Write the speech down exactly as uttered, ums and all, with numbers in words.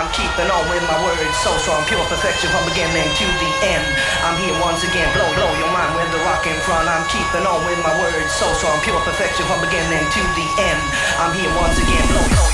I'm keeping on with my words so strong, pure perfection from beginning to the end. I'm here once again, blow, blow your mind with the rock in front. I'm keeping on with my words so strong, pure perfection from beginning to the end. I'm here once again, blow, blow.